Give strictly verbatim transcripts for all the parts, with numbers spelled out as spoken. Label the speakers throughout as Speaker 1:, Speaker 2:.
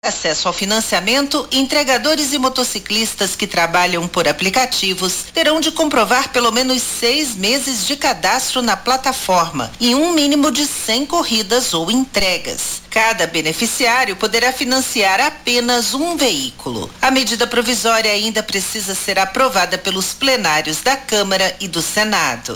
Speaker 1: Acesso ao financiamento, entregadores e motociclistas que trabalham por aplicativos terão de comprovar pelo menos seis meses de cadastro na plataforma e um mínimo de cem corridas ou entregas. Cada beneficiário poderá financiar apenas um veículo. A medida provisória ainda precisa ser aprovada pelos plenários da Câmara e do Senado.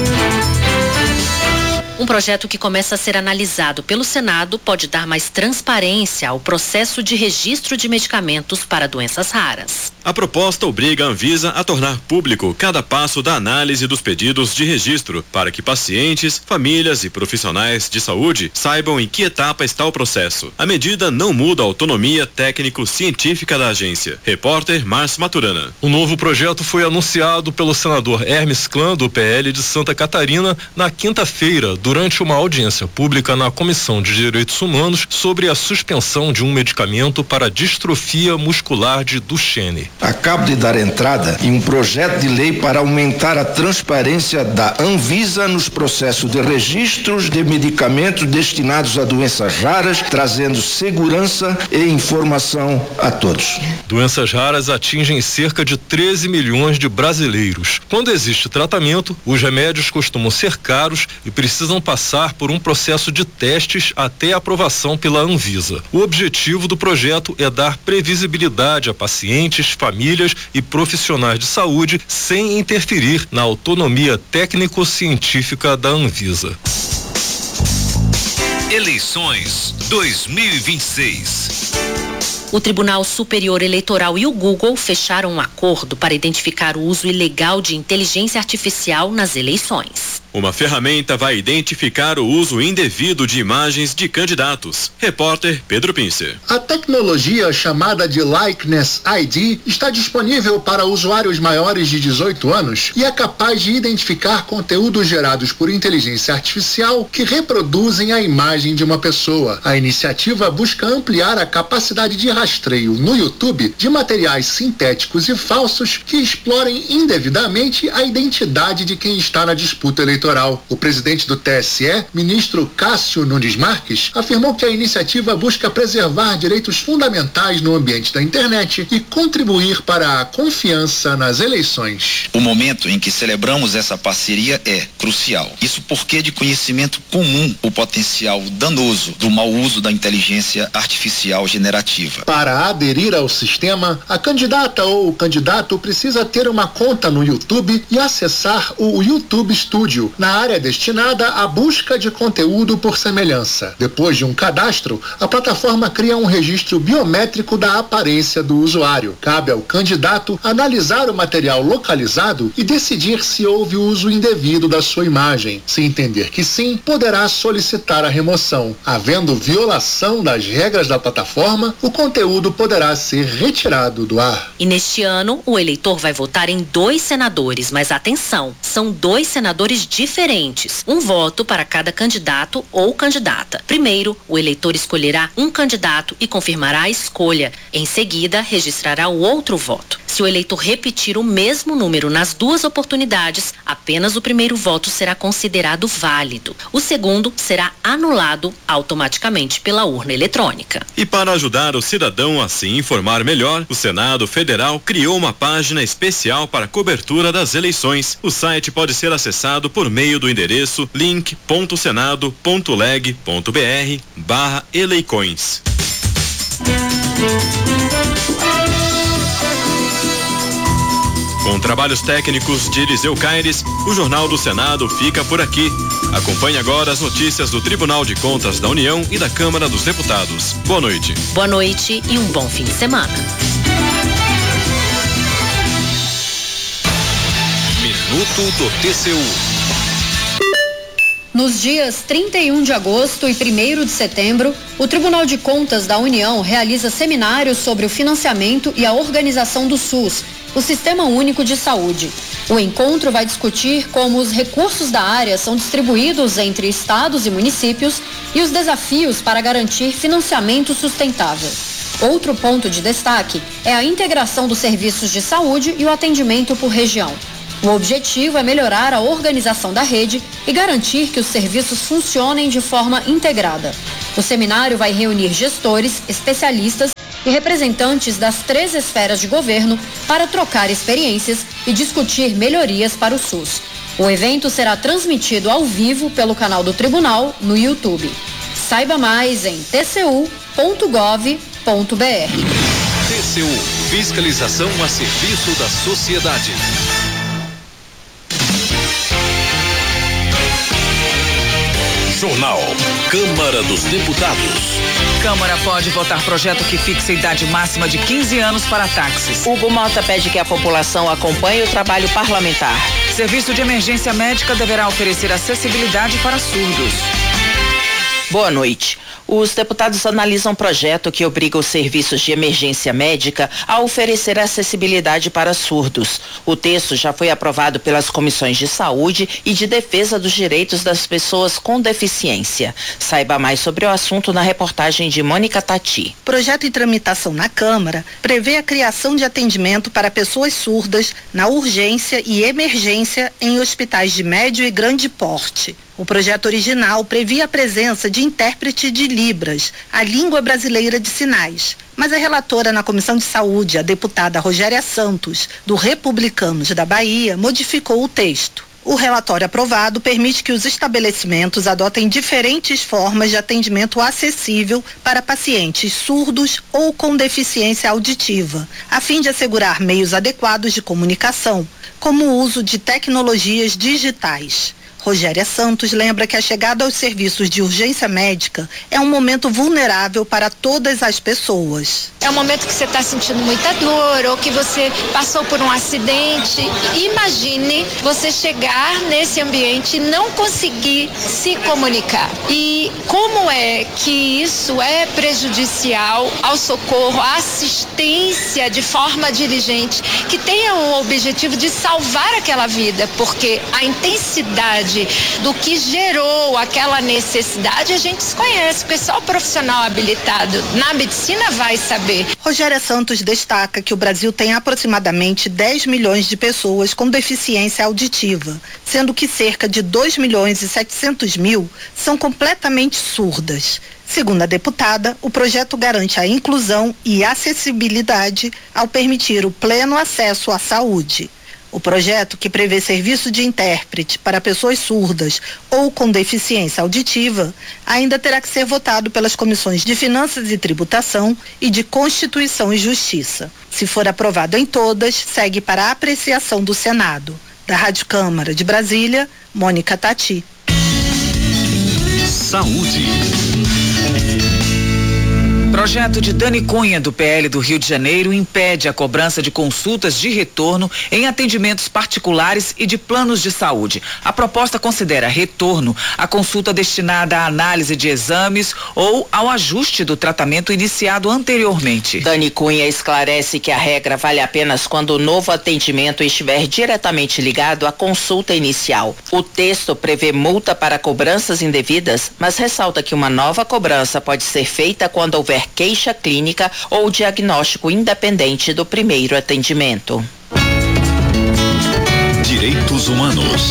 Speaker 2: Um projeto que começa a ser analisado pelo Senado pode dar mais transparência ao processo de registro de medicamentos para doenças raras.
Speaker 3: A proposta obriga a Anvisa a tornar público cada passo da análise dos pedidos de registro, para que pacientes, famílias e profissionais de saúde saibam em que etapa está o processo. A medida não muda a autonomia técnico-científica da agência. Repórter Márcio Maturana.
Speaker 4: O novo projeto foi anunciado pelo senador Hermes Klan, do P L de Santa Catarina, na quinta-feira, durante uma audiência pública na Comissão de Direitos Humanos sobre a suspensão de um medicamento para distrofia muscular de Duchenne.
Speaker 5: Acabo de dar entrada em um projeto de lei para aumentar a transparência da Anvisa nos processos de registros de medicamentos destinados a doenças raras, trazendo segurança e informação a todos.
Speaker 4: Doenças raras atingem cerca de treze milhões de brasileiros. Quando existe tratamento, os remédios costumam ser caros e precisam passar por um processo de testes até a aprovação pela Anvisa. O objetivo do projeto é dar previsibilidade a pacientes, famílias e profissionais de saúde sem interferir na autonomia técnico-científica da Anvisa.
Speaker 6: Eleições dois mil e vinte e seis.
Speaker 2: O Tribunal Superior Eleitoral e o Google fecharam um acordo para identificar o uso ilegal de inteligência artificial nas eleições.
Speaker 3: Uma ferramenta vai identificar o uso indevido de imagens de candidatos. Repórter Pedro Pincer.
Speaker 7: A tecnologia chamada de Likeness I D está disponível para usuários maiores de dezoito anos e é capaz de identificar conteúdos gerados por inteligência artificial que reproduzem a imagem de uma pessoa. A iniciativa busca ampliar a capacidade de rastreio no YouTube de materiais sintéticos e falsos que explorem indevidamente a identidade de quem está na disputa eleitoral. O presidente do T S E, ministro Cássio Nunes Marques, afirmou que a iniciativa busca preservar direitos fundamentais no ambiente da internet e contribuir para a confiança nas eleições.
Speaker 8: O momento em que celebramos essa parceria é crucial. Isso porque é de conhecimento comum o potencial danoso do mau uso da inteligência artificial generativa.
Speaker 7: Para aderir ao sistema, a candidata ou o candidato precisa ter uma conta no YouTube e acessar o YouTube Studio, na área destinada à busca de conteúdo por semelhança. Depois de um cadastro, a plataforma cria um registro biométrico da aparência do usuário. Cabe ao candidato analisar o material localizado e decidir se houve uso indevido da sua imagem. Se entender que sim, poderá solicitar a remoção. Havendo violação das regras da plataforma, o conteúdo poderá ser retirado do ar.
Speaker 2: E neste ano, o eleitor vai votar em dois senadores, mas atenção, são dois senadores diferentes, um voto para cada candidato ou candidata. Primeiro, o eleitor escolherá um candidato e confirmará a escolha. Em seguida, registrará o outro voto. Se o eleitor repetir o mesmo número nas duas oportunidades, apenas o primeiro voto será considerado válido. O segundo será anulado automaticamente pela urna eletrônica.
Speaker 3: E para ajudar o cidadão a se informar melhor, o Senado Federal criou uma página especial para a cobertura das eleições. O site pode ser acessado por meio do endereço link ponto senado ponto leg ponto br barra eleicões. Com trabalhos técnicos de Eliseu Caires, o Jornal do Senado fica por aqui. Acompanhe agora as notícias do Tribunal de Contas da União e da Câmara dos Deputados. Boa noite.
Speaker 2: Boa noite e um bom fim de semana.
Speaker 6: Minuto do T C U.
Speaker 9: Nos dias trinta e um de agosto e primeiro de setembro, o Tribunal de Contas da União realiza seminários sobre o financiamento e a organização do SUS, o Sistema Único de Saúde. O encontro vai discutir como os recursos da área são distribuídos entre estados e municípios e os desafios para garantir financiamento sustentável. Outro ponto de destaque é a integração dos serviços de saúde e o atendimento por região. O objetivo é melhorar a organização da rede e garantir que os serviços funcionem de forma integrada. O seminário vai reunir gestores, especialistas e representantes das três esferas de governo para trocar experiências e discutir melhorias para o SUS. O evento será transmitido ao vivo pelo canal do Tribunal no YouTube. Saiba mais em t c u ponto gov ponto b r.
Speaker 6: T C U, fiscalização a serviço da sociedade. Jornal Câmara dos Deputados.
Speaker 10: Câmara pode votar projeto que fixa a idade máxima de quinze anos para táxis.
Speaker 1: Hugo Mota pede que a população acompanhe o trabalho parlamentar.
Speaker 10: Serviço de emergência médica deverá oferecer acessibilidade para surdos.
Speaker 1: Boa noite. Os deputados analisam um projeto que obriga os serviços de emergência médica a oferecer acessibilidade para surdos. O texto já foi aprovado pelas comissões de saúde e de defesa dos direitos das pessoas com deficiência. Saiba mais sobre o assunto na reportagem de Mônica Tati.
Speaker 11: Projeto em tramitação na Câmara prevê a criação de atendimento para pessoas surdas na urgência e emergência em hospitais de médio e grande porte. O projeto original previa a presença de intérprete de Libras, a língua brasileira de sinais. Mas a relatora na Comissão de Saúde, a deputada Rogéria Santos, do Republicanos da Bahia, modificou o texto. O relatório aprovado permite que os estabelecimentos adotem diferentes formas de atendimento acessível para pacientes surdos ou com deficiência auditiva, a fim de assegurar meios adequados de comunicação, como o uso de tecnologias digitais. Rogéria Santos lembra que a chegada aos serviços de urgência médica é um momento vulnerável para todas as pessoas.
Speaker 12: É um momento que você está sentindo muita dor ou que você passou por um acidente. Imagine você chegar nesse ambiente e não conseguir se comunicar. E como é que isso é prejudicial ao socorro, à assistência de forma diligente, que tenha o objetivo de salvar aquela vida, porque a intensidade do que gerou aquela necessidade a gente desconhece, porque só o profissional habilitado na medicina vai saber.
Speaker 11: Rogéria Santos destaca que o Brasil tem aproximadamente dez milhões de pessoas com deficiência auditiva, sendo que cerca de dois milhões e setecentos mil são completamente surdas. Segundo a deputada, o projeto garante a inclusão e acessibilidade ao permitir o pleno acesso à saúde. O projeto, que prevê serviço de intérprete para pessoas surdas ou com deficiência auditiva, ainda terá que ser votado pelas comissões de Finanças e Tributação e de Constituição e Justiça. Se for aprovado em todas, segue para a apreciação do Senado. Da Rádio Câmara de Brasília, Mônica Tati.
Speaker 6: Saúde.
Speaker 10: Projeto de Dani Cunha, do P L do Rio de Janeiro, impede a cobrança de consultas de retorno em atendimentos particulares e de planos de saúde. A proposta considera retorno a consulta destinada à análise de exames ou ao ajuste do tratamento iniciado anteriormente.
Speaker 1: Dani Cunha esclarece que a regra vale apenas quando o novo atendimento estiver diretamente ligado à consulta inicial. O texto prevê multa para cobranças indevidas, mas ressalta que uma nova cobrança pode ser feita quando houver queixa clínica ou diagnóstico independente do primeiro atendimento.
Speaker 6: Direitos humanos.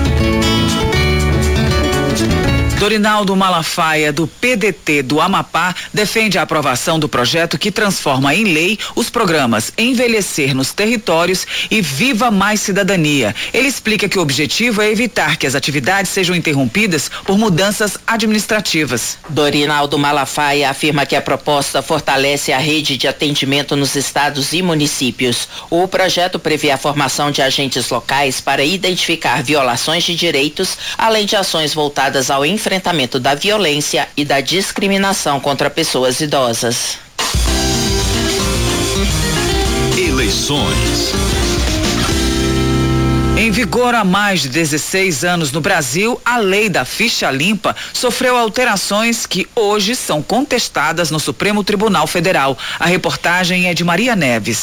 Speaker 10: Dorinaldo Malafaia, do P D T do Amapá, defende a aprovação do projeto que transforma em lei os programas Envelhecer nos Territórios e Viva Mais Cidadania. Ele explica que o objetivo é evitar que as atividades sejam interrompidas por mudanças administrativas.
Speaker 1: Dorinaldo Malafaia afirma que a proposta fortalece a rede de atendimento nos estados e municípios. O projeto prevê a formação de agentes locais para identificar violações de direitos, além de ações voltadas ao enfrentamento enfrentamento da violência e da discriminação contra pessoas idosas.
Speaker 6: Eleições.
Speaker 10: Em vigor há mais de dezesseis anos no Brasil, a lei da ficha limpa sofreu alterações que hoje são contestadas no Supremo Tribunal Federal. A reportagem é de Maria Neves.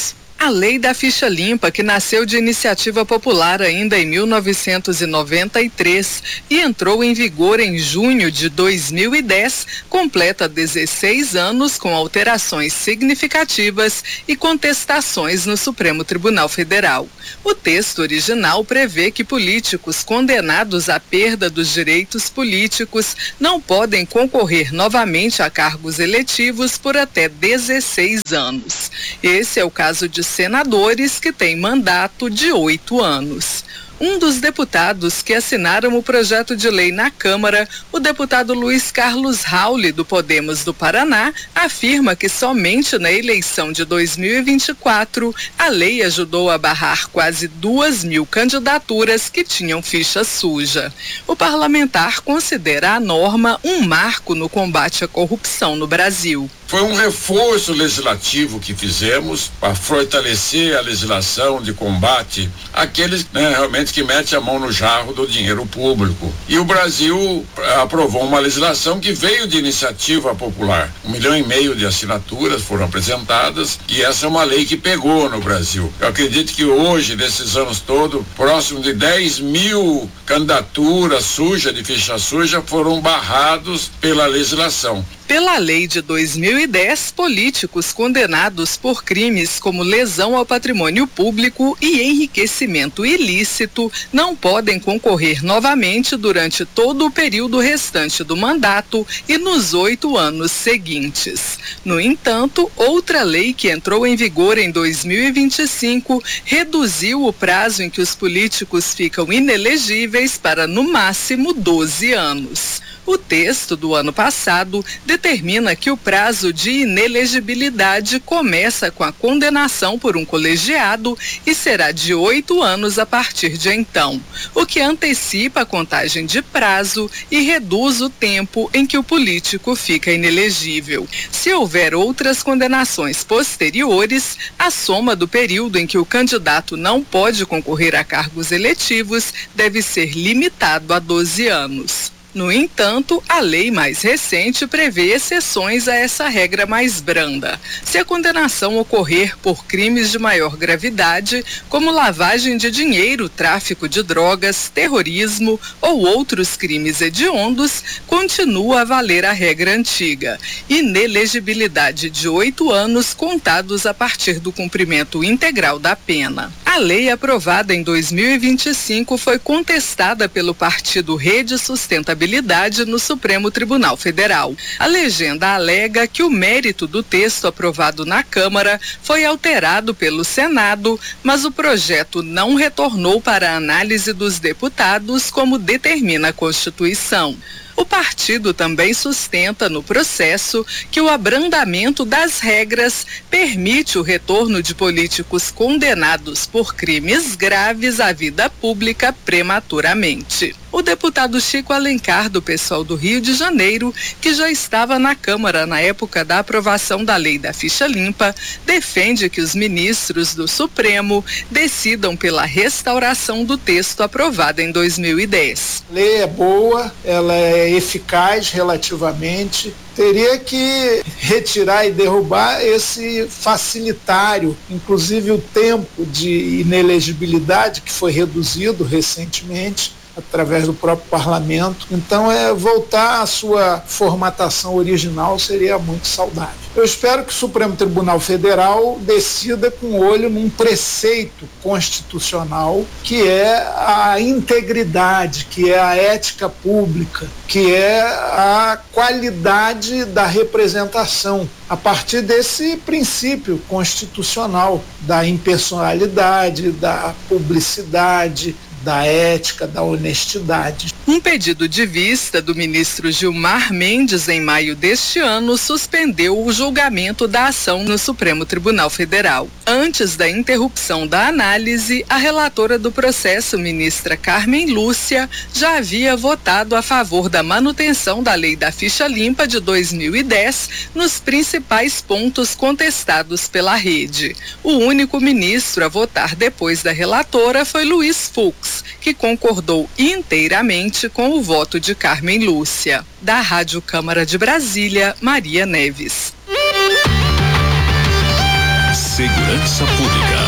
Speaker 13: A Lei da Ficha Limpa, que nasceu de iniciativa popular ainda em mil novecentos e noventa e três e entrou em vigor em junho de dois mil e dez, completa dezesseis anos com alterações significativas e contestações no Supremo Tribunal Federal. O texto original prevê que políticos condenados à perda dos direitos políticos não podem concorrer novamente a cargos eletivos por até dezesseis anos. Esse é o caso de senadores que têm mandato de oito anos. Um dos deputados que assinaram o projeto de lei na Câmara, o deputado Luiz Carlos Rauli, do Podemos do Paraná, afirma que somente na eleição de dois mil e vinte e quatro, a lei ajudou a barrar quase duas mil candidaturas que tinham ficha suja. O parlamentar considera a norma um marco no combate à corrupção no Brasil.
Speaker 14: Foi um reforço legislativo que fizemos para fortalecer a legislação de combate àqueles, né, realmente que metem a mão no jarro do dinheiro público. E o Brasil aprovou uma legislação que veio de iniciativa popular. Um milhão e meio de assinaturas foram apresentadas e essa é uma lei que pegou no Brasil. Eu acredito que hoje, nesses anos todos, próximo de dez mil candidaturas sujas, de ficha suja, foram barrados pela legislação.
Speaker 13: Pela lei de dois mil e dez, políticos condenados por crimes como lesão ao patrimônio público e enriquecimento ilícito não podem concorrer novamente durante todo o período restante do mandato e nos oito anos seguintes. No entanto, outra lei que entrou em vigor em dois mil e vinte e cinco reduziu o prazo em que os políticos ficam inelegíveis para, no máximo, doze anos. O texto do ano passado determina que o prazo de inelegibilidade começa com a condenação por um colegiado e será de oito anos a partir de então, o que antecipa a contagem de prazo e reduz o tempo em que o político fica inelegível. Se houver outras condenações posteriores, a soma do período em que o candidato não pode concorrer a cargos eletivos deve ser limitado a doze anos. No entanto, a lei mais recente prevê exceções a essa regra mais branda. Se a condenação ocorrer por crimes de maior gravidade, como lavagem de dinheiro, tráfico de drogas, terrorismo ou outros crimes hediondos, continua a valer a regra antiga: inelegibilidade de oito anos contados a partir do cumprimento integral da pena. A lei aprovada em dois mil e vinte e cinco foi contestada pelo partido Rede Sustentabilidade no Supremo Tribunal Federal. A legenda alega que o mérito do texto aprovado na Câmara foi alterado pelo Senado, mas o projeto não retornou para a análise dos deputados, como determina a Constituição. O partido também sustenta no processo que o abrandamento das regras permite o retorno de políticos condenados por crimes graves à vida pública prematuramente. O deputado Chico Alencar, do PSOL do Rio de Janeiro, que já estava na Câmara na época da aprovação da Lei da Ficha Limpa, defende que os ministros do Supremo decidam pela restauração do texto aprovado em dois mil e dez.
Speaker 15: A lei é boa, ela é eficaz relativamente. Teria que retirar e derrubar esse facilitário, inclusive o tempo de inelegibilidade que foi reduzido recentemente através do próprio parlamento. Então, é voltar à sua formatação original seria muito saudável. Eu espero que o Supremo Tribunal Federal decida com olho num preceito constitucional, que é a integridade, que é a ética pública, que é a qualidade da representação, a partir desse princípio constitucional da impessoalidade, da publicidade, da ética, da honestidade.
Speaker 13: Um pedido de vista do ministro Gilmar Mendes em maio deste ano suspendeu o julgamento da ação no Supremo Tribunal Federal. Antes da interrupção da análise, a relatora do processo, ministra Carmen Lúcia, já havia votado a favor da manutenção da Lei da Ficha Limpa de dois mil e dez nos principais pontos contestados pela rede. O único ministro a votar depois da relatora foi Luiz Fux, que concordou inteiramente com o voto de Carmen Lúcia. Da Rádio Câmara de Brasília, Maria Neves.
Speaker 6: Segurança Pública.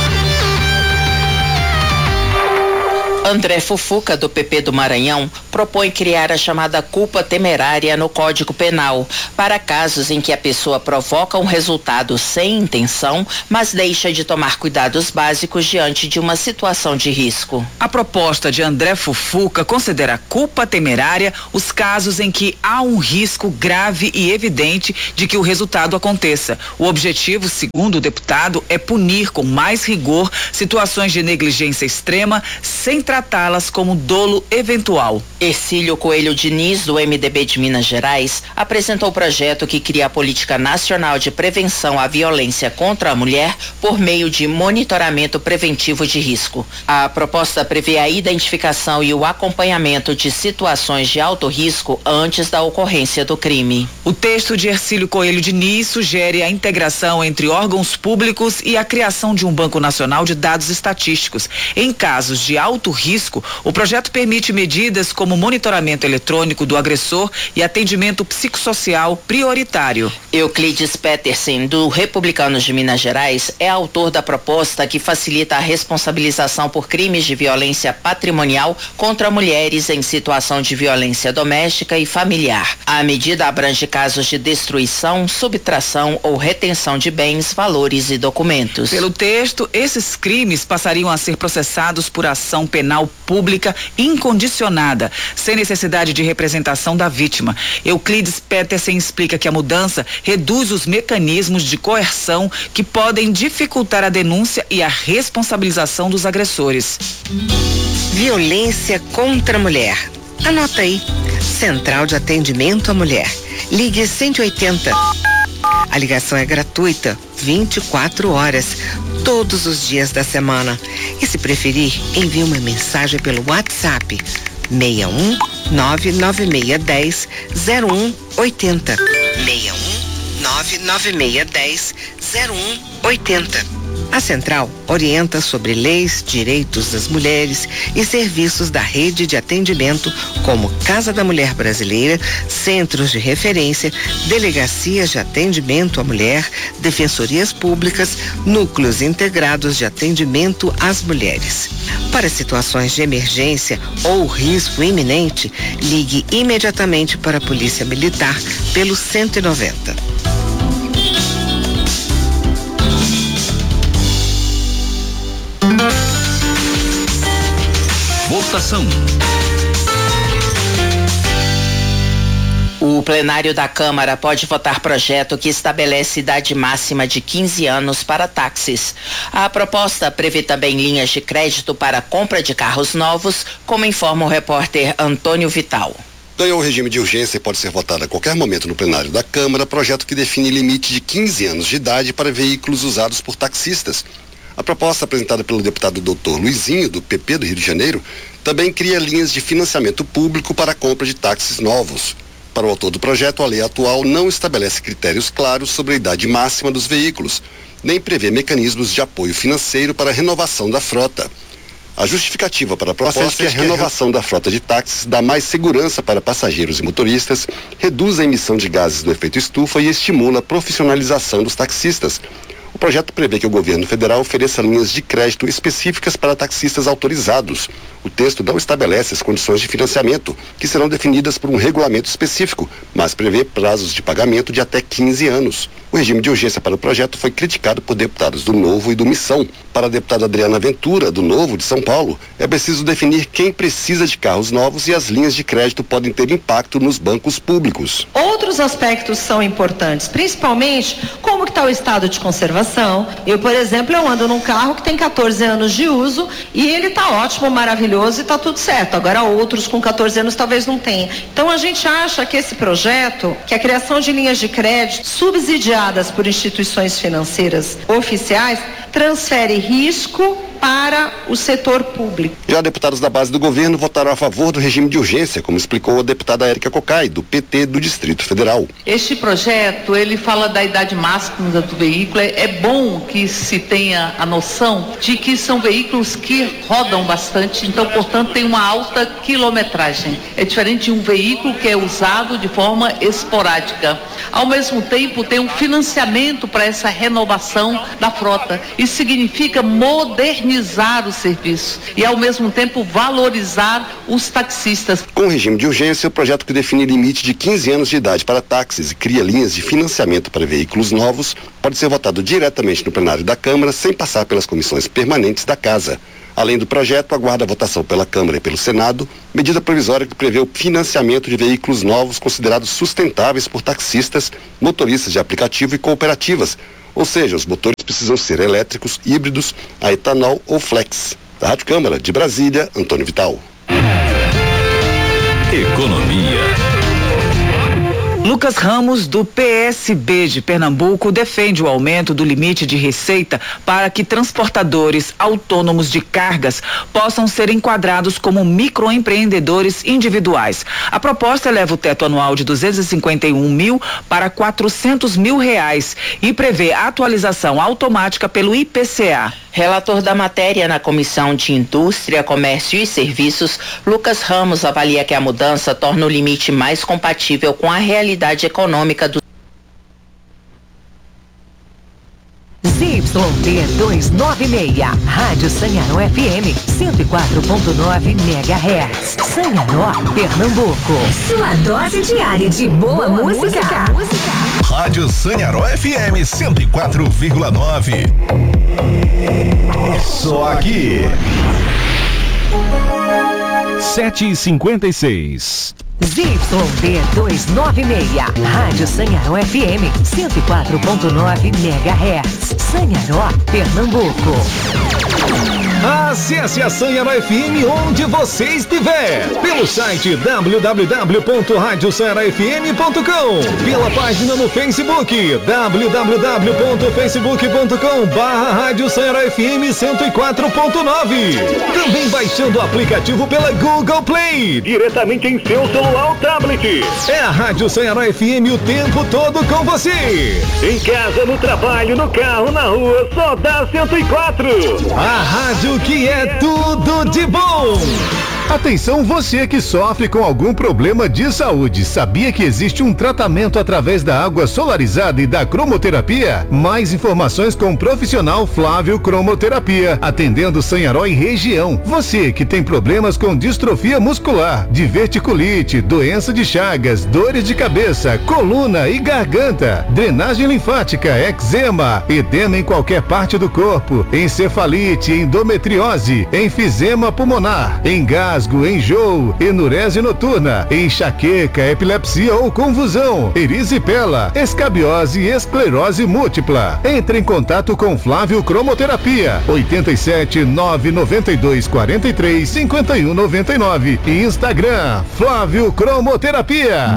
Speaker 16: André Fufuca, do P P do Maranhão, propõe criar a chamada culpa temerária no Código Penal, para casos em que a pessoa provoca um resultado sem intenção, mas deixa de tomar cuidados básicos diante de uma situação de risco.
Speaker 10: A proposta de André Fufuca considera culpa temerária os casos em que há um risco grave e evidente de que o resultado aconteça. O objetivo, segundo o deputado, é punir com mais rigor situações de negligência extrema, sem tratá-las como dolo eventual.
Speaker 16: Ercílio Coelho Diniz, do M D B de Minas Gerais, apresentou o projeto que cria a Política Nacional de Prevenção à Violência contra a Mulher por meio de monitoramento preventivo de risco. A proposta prevê a identificação e o acompanhamento de situações de alto risco antes da ocorrência do crime.
Speaker 10: O texto de Ercílio Coelho Diniz sugere a integração entre órgãos públicos e a criação de um Banco Nacional de Dados Estatísticos. Em casos de alto risco, o projeto permite medidas como monitoramento eletrônico do agressor e atendimento psicossocial prioritário.
Speaker 16: Euclides Petersen, do Republicanos de Minas Gerais, é autor da proposta que facilita a responsabilização por crimes de violência patrimonial contra mulheres em situação de violência doméstica e familiar. A medida abrange casos de destruição, subtração ou retenção de bens, valores e documentos.
Speaker 10: Pelo texto, esses crimes passariam a ser processados por ação penal pública incondicionada, sem necessidade de representação da vítima. Euclides Petersen explica que a mudança reduz os mecanismos de coerção que podem dificultar a denúncia e a responsabilização dos agressores.
Speaker 17: Violência contra a mulher. Anota aí. Central de Atendimento à Mulher. Ligue cento e oitenta. A ligação é gratuita, vinte e quatro horas, todos os dias da semana. E se preferir, envie uma mensagem pelo WhatsApp seis um nove nove seis um zero um oito zero. seis um nove nove seis um zero um oito zero. A Central orienta sobre leis, direitos das mulheres e serviços da rede de atendimento como Casa da Mulher Brasileira, centros de referência, delegacias de atendimento à mulher, defensorias públicas, núcleos integrados de atendimento às mulheres. Para situações de emergência ou risco iminente, ligue imediatamente para a Polícia Militar pelo cento e noventa.
Speaker 6: Votação.
Speaker 16: O plenário da Câmara pode votar projeto que estabelece idade máxima de quinze anos para táxis. A proposta prevê também linhas de crédito para compra de carros novos, como informa o repórter Antônio Vital.
Speaker 18: Ganhou o regime de urgência e pode ser votado a qualquer momento no plenário da Câmara, projeto que define limite de quinze anos de idade para veículos usados por taxistas. A proposta apresentada pelo deputado doutor Luizinho, do P P do Rio de Janeiro, também cria linhas de financiamento público para a compra de táxis novos. Para o autor do projeto, a lei atual não estabelece critérios claros sobre a idade máxima dos veículos, nem prevê mecanismos de apoio financeiro para a renovação da frota. A justificativa para a proposta é que a renovação da frota de táxis dá mais segurança para passageiros e motoristas, reduz a emissão de gases do efeito estufa e estimula a profissionalização dos taxistas. O projeto prevê que o governo federal ofereça linhas de crédito específicas para taxistas autorizados. O texto não estabelece as condições de financiamento, que serão definidas por um regulamento específico, mas prevê prazos de pagamento de até quinze anos. O regime de urgência para o projeto foi criticado por deputados do Novo e do Missão. Para a deputada Adriana Ventura, do Novo de São Paulo, é preciso definir quem precisa de carros novos e as linhas de crédito podem ter impacto nos bancos públicos.
Speaker 19: Outros aspectos são importantes, principalmente como que está o estado de conservação. Eu, por exemplo, eu ando num carro que tem quatorze anos de uso e ele está ótimo, maravilhoso e está tudo certo. Agora outros com quatorze anos talvez não tenha. Então a gente acha que esse projeto, que a criação de linhas de crédito subsidiadas por instituições financeiras oficiais, transfere risco para o setor público.
Speaker 18: Já deputados da base do governo votaram a favor do regime de urgência, como explicou a deputada Érica Cocai, do P T do Distrito Federal.
Speaker 20: Este projeto, ele fala da idade máxima do veículo. É, é bom que se tenha a noção de que são veículos que rodam bastante, então, portanto, tem uma alta quilometragem. É diferente de um veículo que é usado de forma esporádica. Ao mesmo tempo, tem um financiamento para essa renovação da frota. Isso significa modernizar otimizar o serviço e, ao mesmo tempo, valorizar os taxistas.
Speaker 18: Com o regime de urgência, o projeto que define limite de quinze anos de idade para táxis e cria linhas de financiamento para veículos novos pode ser votado diretamente no plenário da Câmara sem passar pelas comissões permanentes da Casa. Além do projeto, aguarda a votação pela Câmara e pelo Senado, medida provisória que prevê o financiamento de veículos novos considerados sustentáveis por taxistas, motoristas de aplicativo e cooperativas. Ou seja, os motores precisam ser elétricos, híbridos, a etanol ou flex. Da Rádio Câmara, de Brasília, Antônio Vital.
Speaker 6: Economia.
Speaker 10: Lucas Ramos, do P S B de Pernambuco, defende o aumento do limite de receita para que transportadores autônomos de cargas possam ser enquadrados como microempreendedores individuais. A proposta eleva o teto anual de duzentos e cinquenta e um mil para quatrocentos mil reais e prevê a atualização automática pelo I P C A.
Speaker 16: Relator da matéria na Comissão de Indústria, Comércio e Serviços, Lucas Ramos avalia que a mudança torna o limite mais compatível com a realidade econômica do
Speaker 21: Z Y D duzentos e noventa e seis, Rádio Sanharó F M, cento e quatro ponto nove megahertz, Sanharó, Pernambuco. Sua dose diária de boa, boa música. música.
Speaker 22: Rádio Sanharó F M cento e quatro vírgula nove. Só aqui.
Speaker 23: sete e cinquenta e seis.
Speaker 21: Z Y D duzentos e noventa e seis, Rádio Sanharó F M, cento e quatro ponto nove megahertz, Sanharó, Pernambuco.
Speaker 23: Acesse a Sanharó F M onde você estiver, pelo site w w w ponto rádio sanharó f m ponto com, pela página no Facebook w w w ponto facebook ponto com barra Rádio Sanharó F M cento e quatro ponto nove. Também baixando o aplicativo pela Google Play, diretamente em seu celular ou tablet. É a Rádio Sanharó F M o tempo todo com você. Em casa, no trabalho, no carro, na rua, só dá cento e quatro. A rádio que é tudo de bom.
Speaker 22: Atenção você que sofre com algum problema de saúde. Sabia que existe um tratamento através da água solarizada e da cromoterapia? Mais informações com o profissional Flávio Cromoterapia, atendendo Sanharó e região. Você que tem problemas com distrofia muscular, diverticulite, doença de Chagas, dores de cabeça, coluna e garganta, drenagem linfática, eczema, edema em qualquer parte do corpo, encefalite, endometriose, enfisema pulmonar, engasgo, enjoo, enurese noturna, enxaqueca, epilepsia ou convulsão, erisipela, escabiose e esclerose múltipla. Entre em contato com Flávio Cromoterapia, oito sete nove nove dois quatro três cinco um nove nove. Instagram, Flávio Cromoterapia.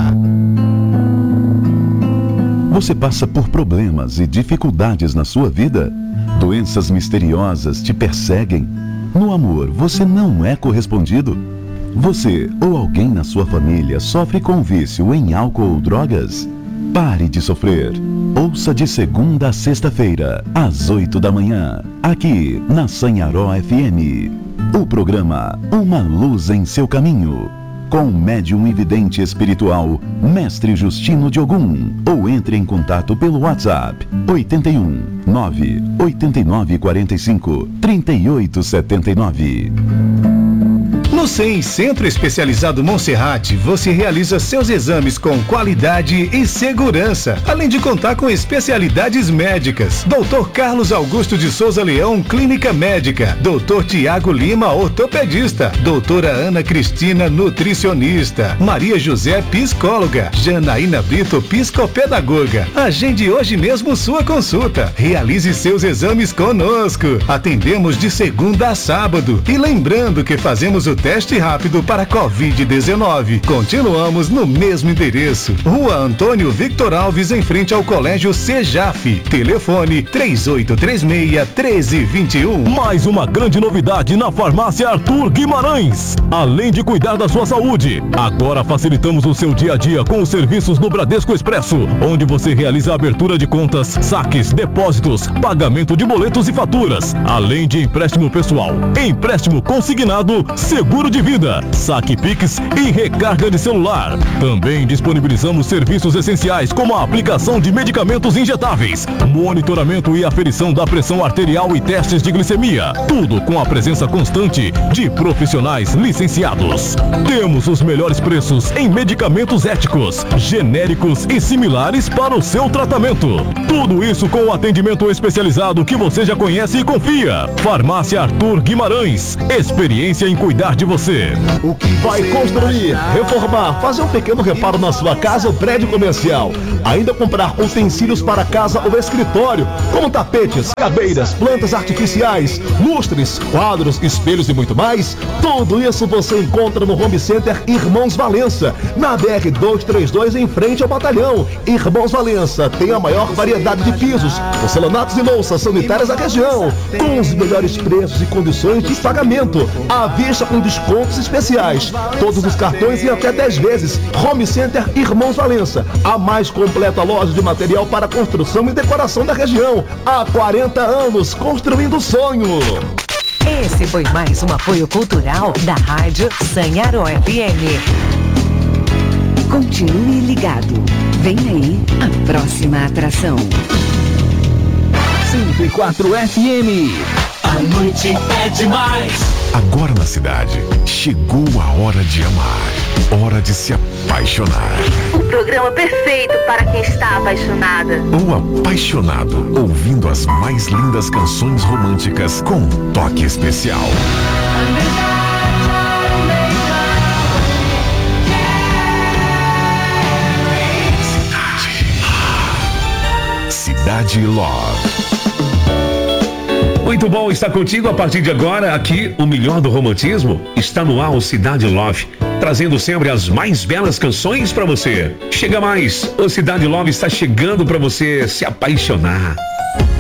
Speaker 23: Você passa por problemas e dificuldades na sua vida? Doenças misteriosas te perseguem? No amor, você não é correspondido? Você ou alguém na sua família sofre com vício em álcool ou drogas? Pare de sofrer. Ouça de segunda a sexta-feira, às oito da manhã, aqui na Sanharó F M. O programa Uma Luz em Seu Caminho, com o médium e vidente espiritual, Mestre Justino de Ogum. Ou entre em contato pelo WhatsApp oito um nove oito nove quatro cinco três oito sete nove.
Speaker 22: No C E M Centro Especializado Monserrate, você realiza seus exames com qualidade e segurança, além de contar com especialidades médicas. doutor Carlos Augusto de Souza Leão, Clínica Médica. doutor Tiago Lima, ortopedista. doutora Ana Cristina, nutricionista. Maria José, psicóloga. Janaína Brito, psicopedagoga. Agende hoje mesmo sua consulta. Realize seus exames conosco. Atendemos de segunda a sábado. E lembrando que fazemos o teste rápido para covid dezenove. Continuamos no mesmo endereço. Rua Antônio Victor Alves, em frente ao Colégio Sejaf. Telefone três oito três seis, um três dois um.
Speaker 23: Mais uma grande novidade na Farmácia Arthur Guimarães. Além de cuidar da sua saúde, agora facilitamos o seu dia a dia com os serviços do Bradesco Expresso, onde você realiza a abertura de contas, saques, depósitos, pagamento de boletos e faturas, além de empréstimo pessoal, empréstimo consignado, seguro
Speaker 4: seguro de vida, saque Pix e recarga de celular. Também disponibilizamos serviços essenciais como a aplicação de medicamentos injetáveis, monitoramento e aferição da pressão arterial e testes de glicemia. Tudo com a presença constante de profissionais licenciados. Temos os melhores preços em medicamentos éticos, genéricos e similares para o seu tratamento. Tudo isso com o atendimento especializado que você já conhece e confia. Farmácia Arthur Guimarães. Experiência em cuidar de você.
Speaker 5: O que vai construir, reformar, fazer um pequeno reparo na sua casa ou prédio comercial. Ainda comprar utensílios para casa ou escritório, como tapetes, cadeiras, plantas artificiais, lustres, quadros, espelhos e muito mais. Tudo isso você encontra no Home Center Irmãos Valença, na B R duzentos e trinta e dois, em frente ao batalhão. Irmãos Valença tem a maior variedade de pisos, porcelanatos e louças sanitárias da região, com os melhores preços e condições de pagamento, à vista com descontos especiais. Todos os cartões em até dez vezes. Home Center Irmãos Valença, a mais completa loja de material para construção e decoração da região. Há quarenta anos, construindo sonho.
Speaker 21: Esse foi mais um apoio cultural da Rádio Sanharó F M. Continue ligado. Vem aí a próxima atração.
Speaker 8: cento e quatro F M.
Speaker 24: A noite é demais.
Speaker 25: Agora na cidade, chegou a hora de amar. Hora de se apaixonar.
Speaker 26: O programa perfeito para quem está apaixonada.
Speaker 25: Ou apaixonado, ouvindo as mais lindas canções românticas com um toque especial. Cidade. Cidade Love.
Speaker 8: Muito bom estar contigo a partir de agora. Aqui, o melhor do romantismo está no ar, o Cidade Love, trazendo sempre as mais belas canções para você. Chega mais, o Cidade Love está chegando para você se apaixonar.